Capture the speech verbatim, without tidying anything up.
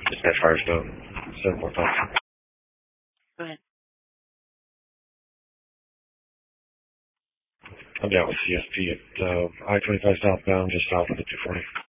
Dispatch Firestone, seven four five. Go ahead. I'm down with C S P at uh, I twenty-five southbound, just south of the two forty.